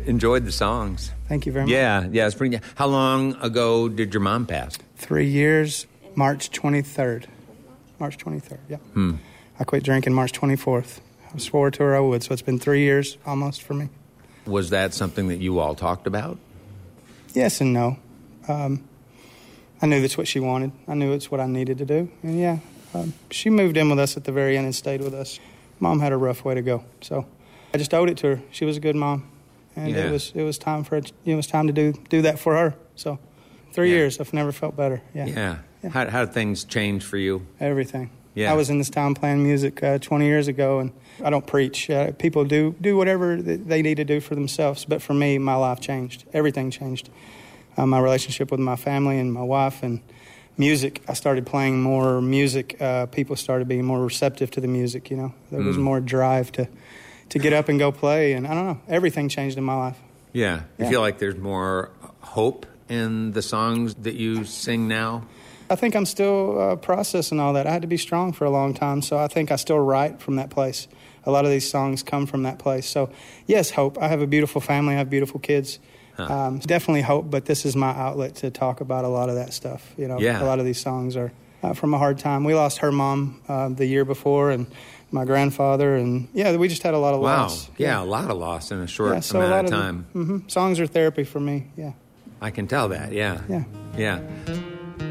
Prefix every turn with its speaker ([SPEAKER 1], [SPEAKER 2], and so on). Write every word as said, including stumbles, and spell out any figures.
[SPEAKER 1] enjoyed the songs.
[SPEAKER 2] Thank you very much.
[SPEAKER 1] Yeah, yeah, it's pretty. How long ago did your mom pass?
[SPEAKER 2] Three years, March twenty-third. March twenty-third, yeah.
[SPEAKER 1] Hmm.
[SPEAKER 2] I quit drinking March twenty-fourth. I swore to her I would, so it's been three years almost for me.
[SPEAKER 1] Was that something that you all talked about?
[SPEAKER 2] Yes and no. Um, I knew that's what she wanted. I knew it's what I needed to do. And, yeah, um, she moved in with us at the very end and stayed with us. Mom had a rough way to go, so I just owed it to her. She was a good mom, and
[SPEAKER 1] Yeah.
[SPEAKER 2] it was it was time for it. It was time to do do that for her. So, three
[SPEAKER 1] Yeah.
[SPEAKER 2] years, I've never felt better. Yeah,
[SPEAKER 1] Yeah.
[SPEAKER 2] Yeah.
[SPEAKER 1] How how did things change for you?
[SPEAKER 2] everything.
[SPEAKER 1] Yeah.
[SPEAKER 2] I was in this town playing music uh, twenty years ago, and I don't preach. Uh, people do do whatever th- they need to do for themselves, but for me, my life changed. Everything changed. Uh, my relationship with my family and my wife and music. I started playing more music. Uh, people started being more receptive to the music, you know. There was
[SPEAKER 1] Mm.
[SPEAKER 2] more drive to, to get up and go play, and I don't know. Everything changed in my life.
[SPEAKER 1] Yeah. You
[SPEAKER 2] Yeah.
[SPEAKER 1] feel like there's more hope in the songs that you sing now?
[SPEAKER 2] I think I'm still uh, processing all that. I had to be strong for a long time, so I think I still write from that place. A lot of these songs come from that place. So, yes, hope. I have a beautiful family. I have beautiful kids.
[SPEAKER 1] Huh.
[SPEAKER 2] Um, definitely hope, but this is my outlet to talk about a lot of that stuff. You know,
[SPEAKER 1] Yeah.
[SPEAKER 2] a lot of these songs are uh, from a hard time. We lost her mom uh, the year before, and my grandfather, and yeah, we just had a lot of
[SPEAKER 1] Wow.
[SPEAKER 2] loss.
[SPEAKER 1] Yeah, a lot of loss in a short
[SPEAKER 2] Yeah, so a
[SPEAKER 1] amount
[SPEAKER 2] lot
[SPEAKER 1] of
[SPEAKER 2] of
[SPEAKER 1] time.
[SPEAKER 2] The, mhm. Songs are therapy for me. Yeah,
[SPEAKER 1] I can tell that, yeah.
[SPEAKER 2] yeah.
[SPEAKER 1] Yeah.